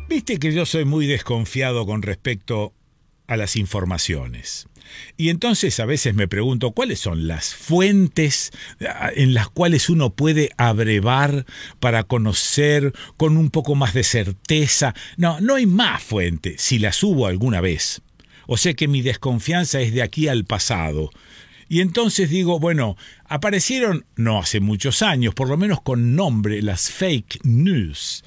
Viste que yo soy muy desconfiado con respecto a las informaciones. Y entonces a veces me pregunto cuáles son las fuentes en las cuales uno puede abrevar para conocer con un poco más de certeza. No, no hay más fuentes, si las hubo alguna vez. O sea que mi desconfianza es de aquí al pasado. Y entonces digo, bueno, aparecieron, no hace muchos años, por lo menos con nombre, las fake news.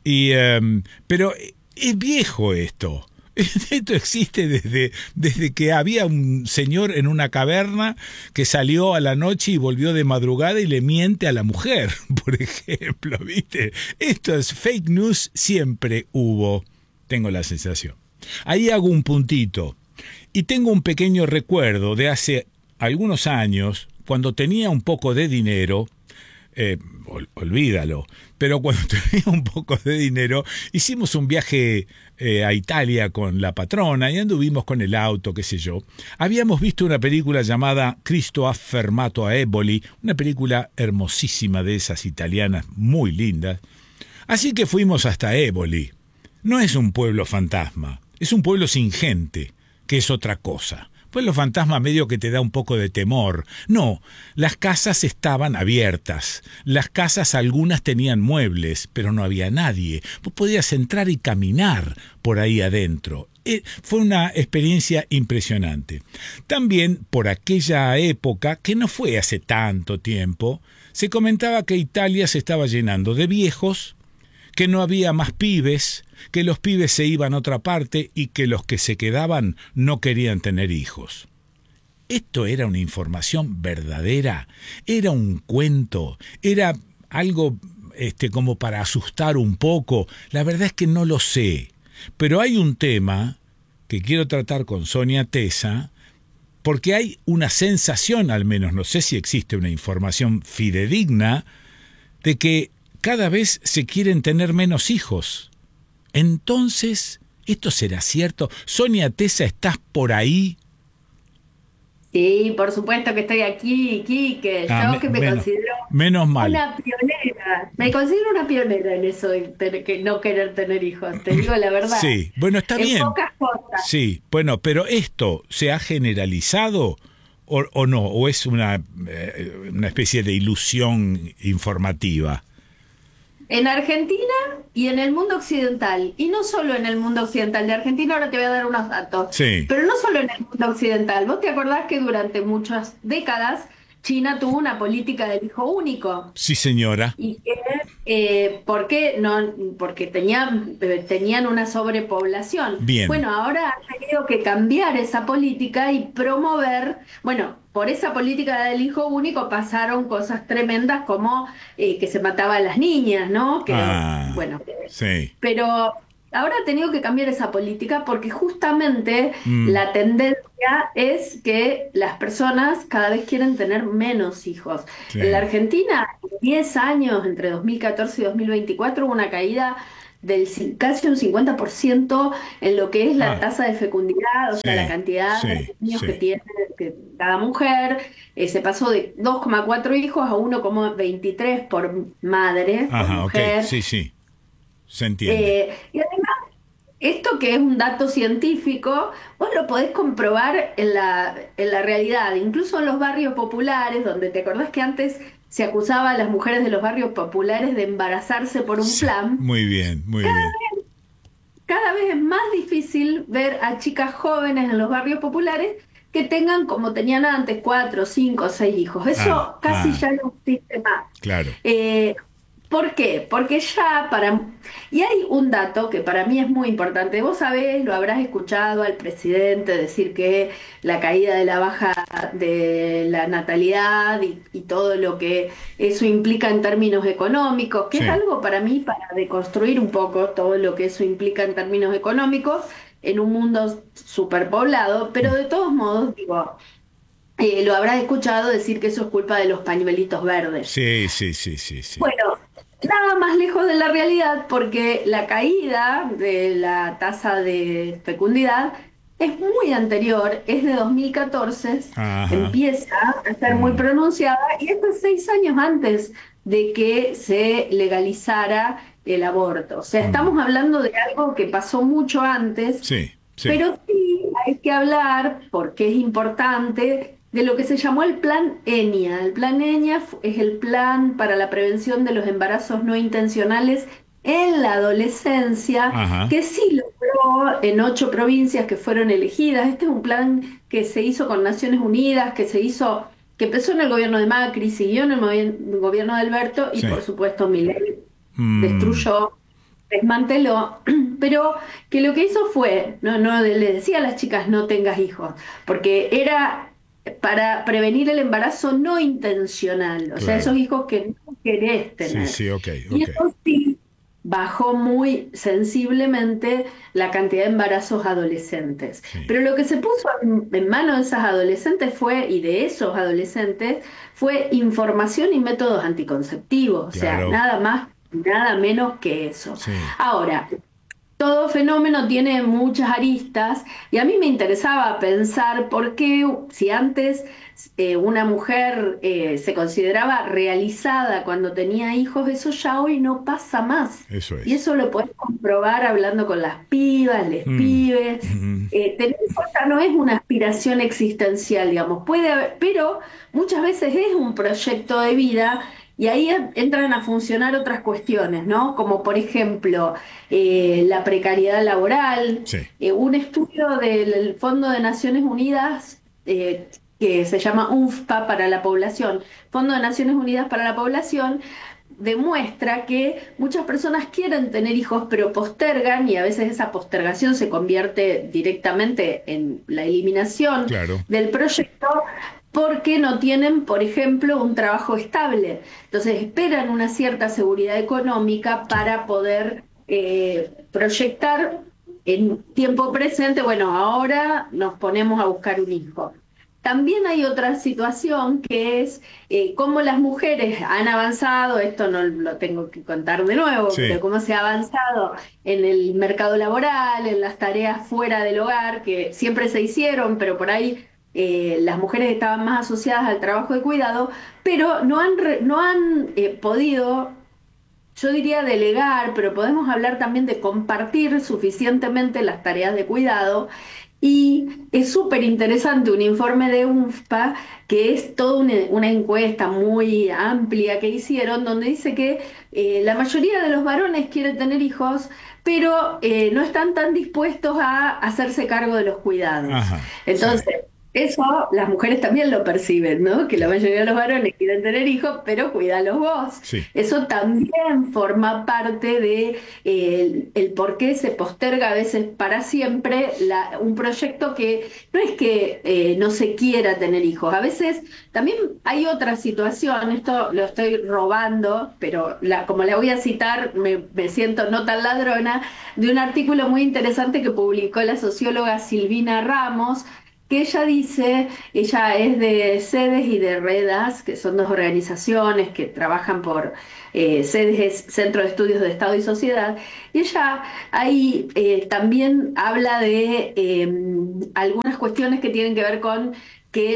Pero es viejo esto. Esto existe desde que había un señor en una caverna que salió a la noche y volvió de madrugada y le miente a la mujer, por ejemplo, ¿viste? Esto es fake news, siempre hubo, tengo la sensación. Ahí hago un puntito y tengo un pequeño recuerdo de hace algunos años, cuando tenía un poco de dinero. Olvídalo, pero cuando tenía un poco de dinero hicimos un viaje a Italia con la patrona y anduvimos con el auto, qué sé yo. Habíamos visto una película llamada Cristo ha fermato a Eboli, una película hermosísima de esas italianas muy lindas. Así que fuimos hasta Eboli. No es un pueblo fantasma, es un pueblo sin gente, que es otra cosa. Pueblo fantasma medio que te da un poco de temor. No, las casas estaban abiertas. Las casas algunas tenían muebles, pero no había nadie. Vos podías entrar y caminar por ahí adentro. Fue una experiencia impresionante. También por aquella época, que no fue hace tanto tiempo, se comentaba que Italia se estaba llenando de viejos, que no había más pibes, que los pibes se iban a otra parte y que los que se quedaban no querían tener hijos. ¿Esto era una información verdadera? ¿Era un cuento? ¿Era algo como para asustar un poco? La verdad es que no lo sé. Pero hay un tema que quiero tratar con Sonia Tesa, porque hay una sensación, al menos, no sé si existe una información fidedigna, de que cada vez se quieren tener menos hijos. Entonces, ¿esto será cierto? Sonia Tesa, ¿estás por ahí? Sí, por supuesto que estoy aquí, Quique. Yo que me considero menos mal. una pionera. Me considero una pionera en eso de que no querer tener hijos. Te digo la verdad. Sí, bueno, está En bien. pocas cosas. Sí, bueno, pero ¿esto se ha generalizado o no? ¿O es una especie de ilusión informativa? En Argentina y en el mundo occidental, y no solo en el mundo occidental de Argentina, ahora te voy a dar unos datos, Sí, pero no solo en el mundo occidental. ¿Vos te acordás que durante muchas décadas China tuvo una política del hijo único? sí señora. Y que, ¿por qué? No, porque tenían una sobrepoblación. Bien. Bueno, ahora han tenido que cambiar esa política y promover, bueno, por esa política del hijo único pasaron cosas tremendas como que se mataba a las niñas, ¿no? Que, Ah, bueno, sí. pero ahora ha tenido que cambiar esa política porque justamente Mm, la tendencia es que las personas cada vez quieren tener menos hijos. En la sí. Argentina, en 10 años, entre 2014 y 2024, hubo una caída casi un 50% en lo que es la Ah, tasa de fecundidad, o sea, la sí, cantidad de sí, niños que sí. tiene cada mujer. Se pasó de 2,4 hijos a 1,23 por madre, por Ajá, ok, mujer. sí, sí, se entiende. Y además, esto que es un dato científico, vos lo podés comprobar en la realidad, incluso en los barrios populares, donde te acordás que antes se acusaba a las mujeres de los barrios populares de embarazarse por un Sí, plan. muy bien, muy bien. Cada vez es más difícil ver a chicas jóvenes en los barrios populares que tengan, como tenían antes, 4, 5, 6 hijos. Eso casi ya no existe más. Claro. Eh, ¿Por qué? Porque ya para... Y hay un dato que para mí es muy importante. Vos sabés, lo habrás escuchado al presidente decir que la caída de la baja de la natalidad y todo lo que eso implica en términos económicos, que es Sí. algo para mí para deconstruir un poco todo lo que eso implica en términos económicos en un mundo superpoblado, pero de todos modos, digo, lo habrás escuchado decir que eso es culpa de los pañuelitos verdes. Sí, sí, sí, sí, sí. Bueno, nada más lejos de la realidad porque la caída de la tasa de fecundidad es muy anterior, es de 2014, Ajá. empieza a ser muy Mm, pronunciada y esto es 6 años antes de que se legalizara el aborto. O sea, estamos hablando de algo que pasó mucho antes, Sí, sí. pero sí hay que hablar, porque es importante, de lo que se llamó el Plan ENIA. El Plan ENIA es el plan para la prevención de los embarazos no intencionales en la adolescencia, Ajá. que sí logró en 8 provincias que fueron elegidas. Este es un plan que se hizo con Naciones Unidas, que empezó en el gobierno de Macri, siguió en el gobierno de Alberto y Sí. por supuesto Milei Mm, destruyó, desmanteló, pero que lo que hizo fue, no le decía a las chicas no tengas hijos, porque era para prevenir el embarazo no intencional, o sea, esos claro. hijos que no querés Sí, tener. sí, ok, Y ok. eso sí bajó muy sensiblemente la cantidad de embarazos adolescentes. Sí, Pero lo que se puso en manos de esas adolescentes fue, y de esos adolescentes, fue información y métodos anticonceptivos, o sea, claro. nada más, nada menos que eso. Sí, Ahora, todo fenómeno tiene muchas aristas y a mí me interesaba pensar por qué si antes una mujer se consideraba realizada cuando tenía hijos, eso ya hoy no pasa más. eso Y es. eso lo podés comprobar hablando con las pibas, les Mm, pibes. mm, Tener hijos ya no es una aspiración existencial, digamos, puede haber, pero muchas veces es un proyecto de vida. Y ahí entran a funcionar otras cuestiones, ¿no? Como por ejemplo, la precariedad laboral. sí, Un estudio del Fondo de Naciones Unidas que se llama UNFPA para la población, Fondo de Naciones Unidas para la Población, demuestra que muchas personas quieren tener hijos pero postergan y a veces esa postergación se convierte directamente en la eliminación claro. del proyecto porque no tienen, por ejemplo, un trabajo estable. Entonces esperan una cierta seguridad económica Sí, para poder proyectar en tiempo presente, bueno, ahora nos ponemos a buscar un hijo. También hay otra situación que es cómo las mujeres han avanzado, esto no lo tengo que contar de nuevo, pero sí, cómo se ha avanzado en el mercado laboral, en las tareas fuera del hogar, que siempre se hicieron, pero por ahí las mujeres estaban más asociadas al trabajo de cuidado, pero no han podido, yo diría delegar, pero podemos hablar también de compartir suficientemente las tareas de cuidado. Y es súper interesante un informe de UNFPA, que es toda una encuesta muy amplia que hicieron, donde dice que la mayoría de los varones quieren tener hijos, pero no están tan dispuestos a hacerse cargo de los cuidados. ajá, sí, Entonces, eso las mujeres también lo perciben, ¿no? Que la claro. mayoría de los varones quieren tener hijos, pero cuídalos vos. Sí, Eso también forma parte de el por qué se posterga a veces para siempre un proyecto que no es que no se quiera tener hijos, a veces también hay otra situación, esto lo estoy robando, pero como la voy a citar, me siento no tan ladrona, de un artículo muy interesante que publicó la socióloga Silvina Ramos, que ella dice, ella es de CEDES y de REDAS, que son dos organizaciones que trabajan por CEDES, es Centro de Estudios de Estado y Sociedad, y ella ahí también habla de algunas cuestiones que tienen que ver con que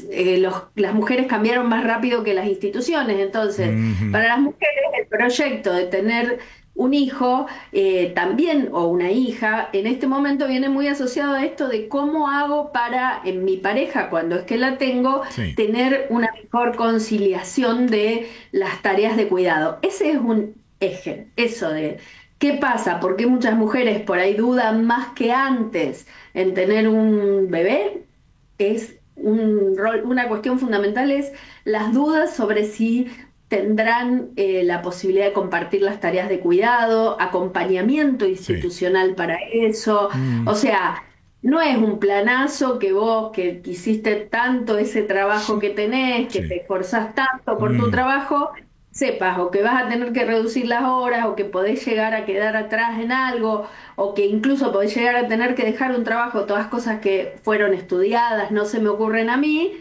las mujeres cambiaron más rápido que las instituciones. Entonces, ujú, para las mujeres, el proyecto de tener un hijo también o una hija, en este momento viene muy asociado a esto de cómo hago para, en mi pareja, cuando es que la tengo, sí, tener una mejor conciliación de las tareas de cuidado. Ese es un eje, eso de qué pasa, por qué muchas mujeres por ahí dudan más que antes en tener un bebé, es un rol, una cuestión fundamental es las dudas sobre si tendrán la posibilidad de compartir las tareas de cuidado, acompañamiento sí. institucional para eso. Mm, O sea, no es un planazo que vos que hiciste tanto ese trabajo que tenés, que sí. te esforzás tanto por tu Mm, trabajo, sepas o que vas a tener que reducir las horas o que podés llegar a quedar atrás en algo o que incluso podés llegar a tener que dejar un trabajo, todas cosas que fueron estudiadas, no se me ocurren a mí,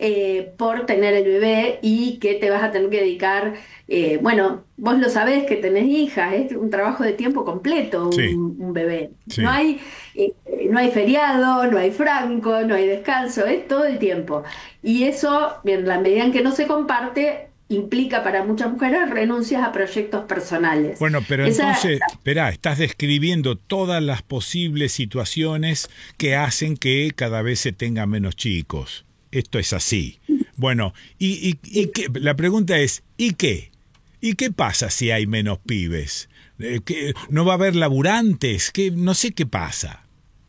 por tener el bebé y que te vas a tener que dedicar, bueno, vos lo sabés que tenés hijas, es un trabajo de tiempo completo sí, un bebé. sí, Eh, no hay feriado, no hay franco, no hay descanso, es todo el tiempo. Y eso, en la medida en que no se comparte, implica para muchas mujeres renuncias a proyectos personales. Bueno, pero entonces, espera, estás describiendo todas las posibles situaciones que hacen que cada vez se tengan menos chicos. Esto es así. Bueno, la pregunta es, ¿y qué? ¿Y qué pasa si hay menos pibes? ¿No va a haber laburantes? No sé qué pasa.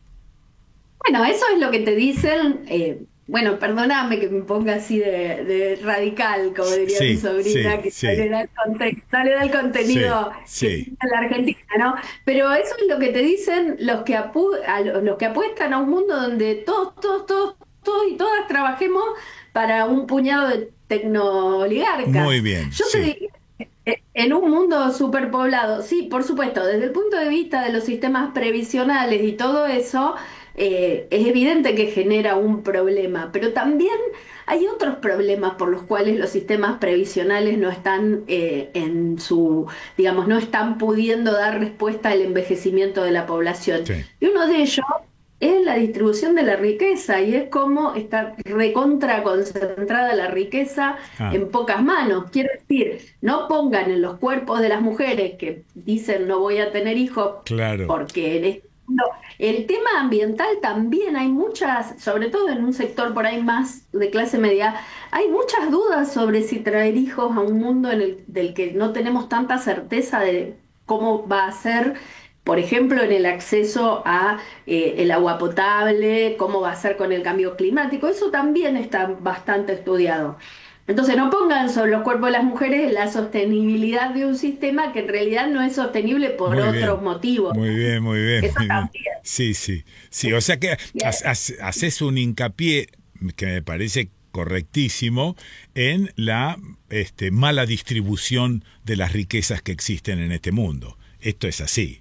Bueno, eso es lo que te dicen. Bueno, perdóname que me ponga así de radical, como diría mi sobrina, que no le da el contenido que tiene la Argentina, ¿no? Pero eso es lo que te dicen los que los que apuestan a un mundo donde todos y todas trabajemos para un puñado de tecnooligarcas. Muy bien. Yo te diría, en un mundo superpoblado, sí, por supuesto, desde el punto de vista de los sistemas previsionales y todo eso, es evidente que genera un problema, pero también hay otros problemas por los cuales los sistemas previsionales no están digamos, no están pudiendo dar respuesta al envejecimiento de la población. Sí. Y uno de ellos es la distribución de la riqueza, y es cómo está recontra concentrada la riqueza en pocas manos. Quiero decir, no pongan en los cuerpos de las mujeres que dicen no voy a tener hijos, claro, porque el tema ambiental también hay muchas, sobre todo en un sector por ahí más de clase media, hay muchas dudas sobre si traer hijos a un mundo del que no tenemos tanta certeza de cómo va a ser. Por ejemplo, en el acceso a el agua potable, cómo va a ser con el cambio climático, eso también está bastante estudiado. Entonces no pongan sobre los cuerpos de las mujeres la sostenibilidad de un sistema que en realidad no es sostenible por otros motivos. Muy bien, muy bien. Eso muy también. Bien. Sí, o sea que haces un hincapié que me parece correctísimo en la mala distribución de las riquezas que existen en este mundo. Esto es así.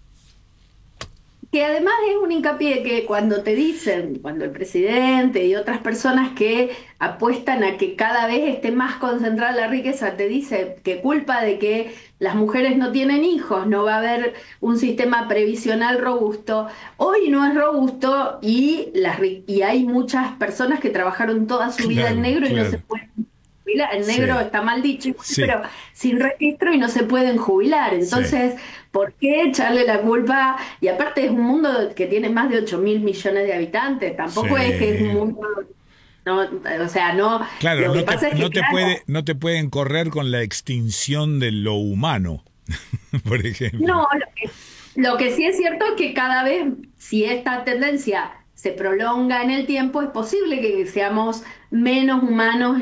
Que además es un hincapié que cuando te dicen, cuando el presidente y otras personas que apuestan a que cada vez esté más concentrada la riqueza, te dice que culpa de que las mujeres no tienen hijos, no va a haber un sistema previsional robusto. Hoy no es robusto y hay muchas personas que trabajaron toda su vida en negro y no se pueden jubilar. En negro está mal dicho, pero sin registro y no se pueden jubilar. Entonces, ¿por qué echarle la culpa? Y aparte es un mundo que tiene más de 8.000 millones de habitantes. Tampoco es que es un mundo... No, o sea, no... Claro, no te pueden correr con la extinción de lo humano, por ejemplo. No, lo que sí es cierto es que cada vez, si esta tendencia se prolonga en el tiempo, es posible que seamos menos humanos,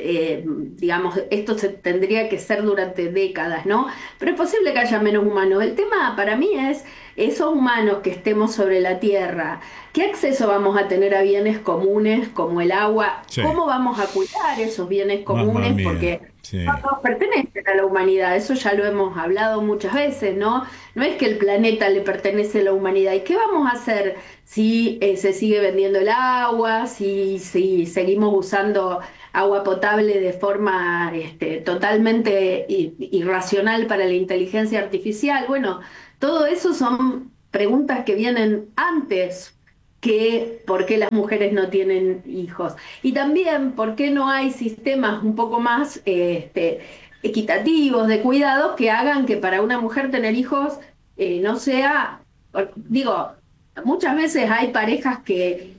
digamos, esto tendría que ser durante décadas, ¿no? Pero es posible que haya menos humanos. El tema para mí es esos humanos que estemos sobre la Tierra, ¿qué acceso vamos a tener a bienes comunes como el agua? ¿Cómo vamos a cuidar esos bienes comunes? Porque no todos pertenecen a la humanidad, eso ya lo hemos hablado muchas veces, ¿no? No es que el planeta le pertenece a la humanidad. ¿Y qué vamos a hacer si se sigue vendiendo el agua, si seguimos usando agua potable de forma totalmente irracional para la inteligencia artificial? Bueno, todo eso son preguntas que vienen antes que por qué las mujeres no tienen hijos. Y también por qué no hay sistemas un poco más equitativos de cuidados que hagan que para una mujer tener hijos no sea, digo, muchas veces hay parejas que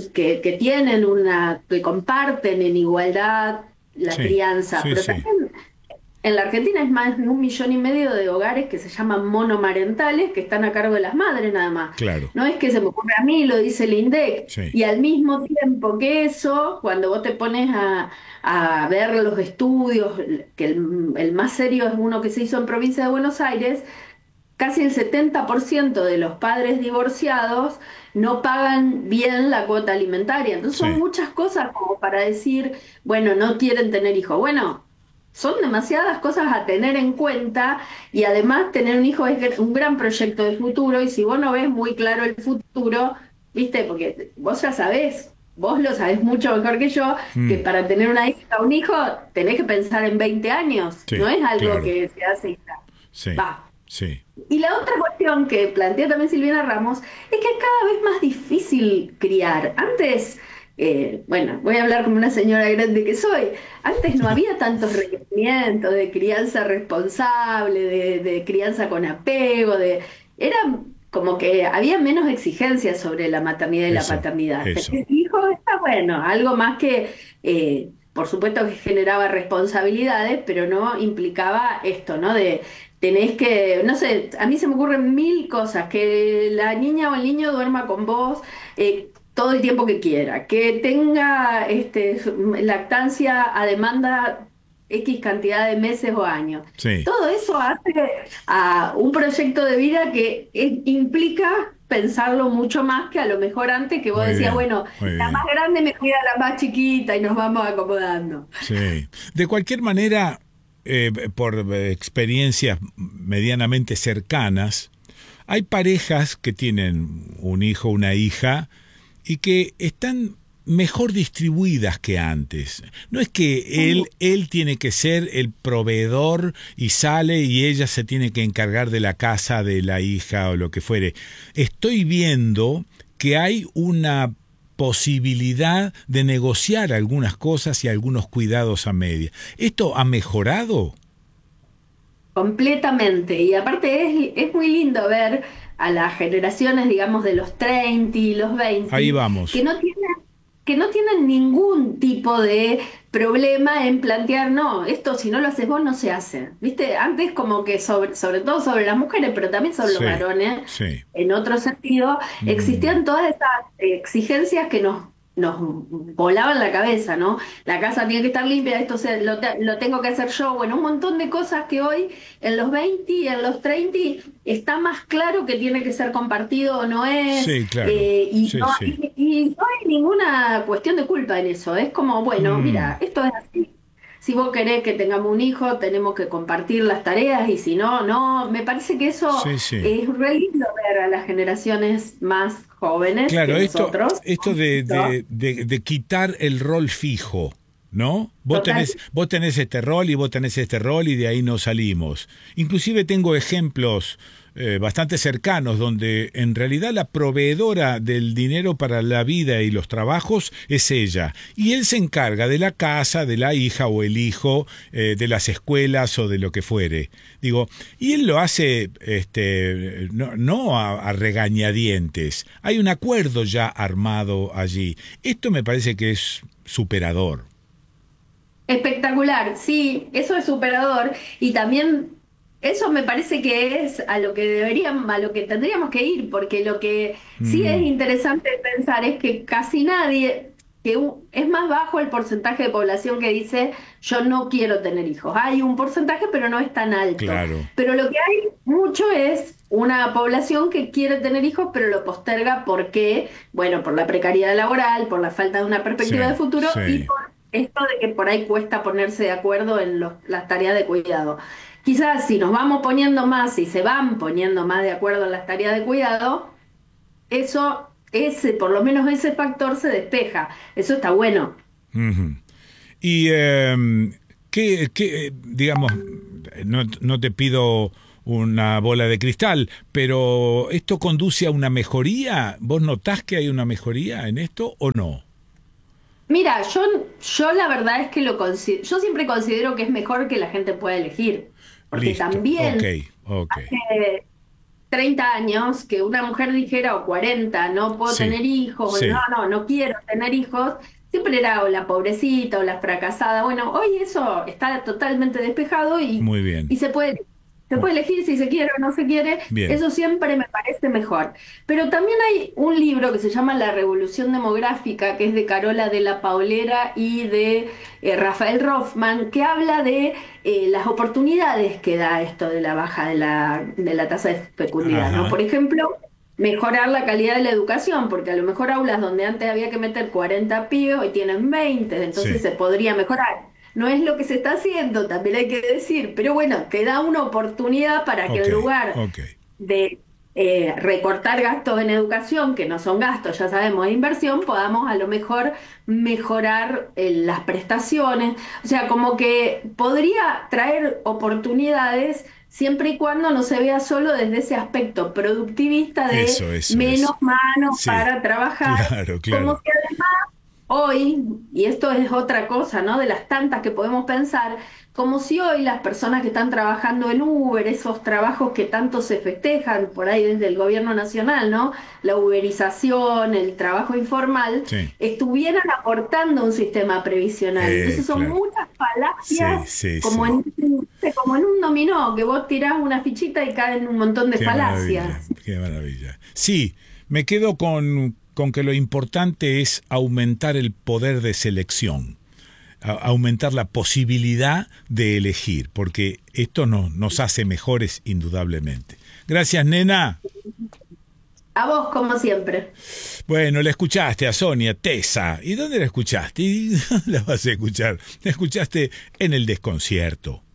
tienen que comparten en igualdad la crianza, pero también en la Argentina es más de 1,5 millones de hogares que se llaman monomarentales, que están a cargo de las madres nada más. Claro. No es que se me ocurra a mí, lo dice el INDEC. Y al mismo tiempo que eso, cuando vos te pones a ver los estudios, que el más serio es uno que se hizo en provincia de Buenos Aires, casi el 70% de los padres divorciados no pagan bien la cuota alimentaria. Entonces son muchas cosas como para decir, bueno, no quieren tener hijos. Bueno, son demasiadas cosas a tener en cuenta, y además tener un hijo es un gran proyecto de futuro, y si vos no ves muy claro el futuro, ¿viste? Porque vos ya sabés, vos lo sabés mucho mejor que yo, que para tener una hija o un hijo tenés que pensar en 20 años, no es algo que se hace y va. Y la otra cuestión que plantea también Silvina Ramos es que es cada vez más difícil criar. Antes bueno, voy a hablar como una señora grande que soy. Antes no había tantos requerimientos de crianza responsable, de crianza con apego, era como que había menos exigencias sobre la maternidad y la paternidad. Eso. Tener hijos está bueno, algo más que, por supuesto que generaba responsabilidades, pero no implicaba esto, ¿no? De tenés que, no sé, a mí se me ocurren mil cosas, que la niña o el niño duerma con vos, todo el tiempo que quiera, que tenga lactancia a demanda X cantidad de meses o años. Sí. Todo eso hace a un proyecto de vida que implica pensarlo mucho más que a lo mejor antes que vos Muy decías, bien, bueno, muy la más bien. grande me cuida a la más chiquita y nos vamos acomodando. Sí. De cualquier manera, por experiencias medianamente cercanas, hay parejas que tienen un hijo, una hija, y que están mejor distribuidas que antes. No es que él tiene que ser el proveedor y sale y ella se tiene que encargar de la casa de la hija o lo que fuere. Estoy viendo que hay una posibilidad de negociar algunas cosas y algunos cuidados a media. ¿Esto ha mejorado? Completamente. Y aparte es muy lindo ver a las generaciones, digamos, de los 30 y los Ahí 20, que vamos. no tienen, que no tienen ningún tipo de problema en plantear, no, esto si no lo haces vos no se hace. ¿Viste? Antes como que sobre todo sobre las mujeres, pero también sobre los Sí, varones, sí. en otro sentido, Mm, existían todas esas exigencias que nos volaban la cabeza, ¿no? La casa tiene que estar limpia, esto lo tengo que hacer yo, bueno, un montón de cosas que hoy en los 20 y en los 30 está más claro que tiene que ser compartido o no es, sí, claro. Sí, sí. y no hay ninguna cuestión de culpa en eso, es como, bueno, Mm, mira, esto es así. Si vos querés que tengamos un hijo, tenemos que compartir las tareas y si no, no. Me parece que eso sí, sí. es re lindo ver a las generaciones más jóvenes que Claro, nosotros. esto ¿No? de quitar el rol fijo, ¿no? Total. Vos tenés este rol y vos tenés este rol y de ahí no salimos. Inclusive tengo ejemplos bastante cercanos donde en realidad la proveedora del dinero para la vida y los trabajos es ella. Y él se encarga de la casa, de la hija o el hijo, de las escuelas o de lo que fuere. Digo, y él lo hace no a regañadientes. Hay un acuerdo ya armado allí. Esto me parece que es superador. Espectacular, sí, eso es superador y también eso me parece que es a lo que a lo que tendríamos que ir, porque lo que sí es Mm, interesante pensar es que casi nadie, es más bajo el porcentaje de población que dice yo no quiero tener hijos. Hay un porcentaje, pero no es tan alto. claro. Pero lo que hay mucho es una población que quiere tener hijos, pero lo posterga porque, bueno, por la precariedad laboral, por la falta de una perspectiva de Sí, futuro y sí. esto de que por ahí cuesta ponerse de acuerdo en las tareas de cuidado. Quizás si nos vamos poniendo más, si se van poniendo más de acuerdo en las tareas de cuidado, por lo menos ese factor se despeja. Eso está bueno. Ujú. Y digamos, no te pido una bola de cristal, pero ¿esto conduce a una mejoría? ¿Vos notás que hay una mejoría en esto o no? Mira, yo la verdad es que yo siempre considero que es mejor que la gente pueda elegir, porque Listo, ok, también ok. hace 30 años que una mujer dijera o 40 no puedo Sí, tener hijos, o sí, no quiero tener hijos, siempre era o la pobrecita o la fracasada. Bueno, hoy eso está totalmente despejado muy bien. y se puede elegir si se quiere o no se quiere, Bien. eso siempre me parece mejor. Pero también hay un libro que se llama La Revolución Demográfica, que es de Carola de la Paulera y de Rafael Rothman, que habla de las oportunidades que da esto de la baja de la tasa de fecundidad, ¿no? Ajá, Por ejemplo, mejorar la calidad de la educación, porque a lo mejor aulas donde antes había que meter 40 pibes, hoy tienen 20, entonces sí. se podría mejorar. No es lo que se está haciendo, también hay que decir, pero bueno, te da una oportunidad para que Ok, en lugar ok, de recortar gastos en educación, que no son gastos, ya sabemos, es inversión, podamos a lo mejor mejorar las prestaciones. O sea, como que podría traer oportunidades siempre y cuando no se vea solo desde ese aspecto productivista de eso menos es. manos Sí, para trabajar, claro, como claro. que además hoy, y esto es otra cosa, ¿no? De las tantas que podemos pensar, como si hoy las personas que están trabajando en Uber, esos trabajos que tanto se festejan por ahí desde el gobierno nacional, ¿no? La uberización, el trabajo informal, Sí, estuvieran aportando un sistema previsional. Entonces son claro. muchas Sí, falacias sí, como sí. como en un dominó, que vos tirás una fichita y caen un montón de Qué maravilla, falacias. qué maravilla. Sí, me quedo con que lo importante es aumentar el poder de selección, aumentar la posibilidad de elegir, porque esto nos hace mejores indudablemente. Gracias, nena. A vos, como siempre. Bueno, la escuchaste a Sonia Tesa. ¿Y dónde la escuchaste? ¿Y dónde la vas a escuchar? La escuchaste en el desconcierto.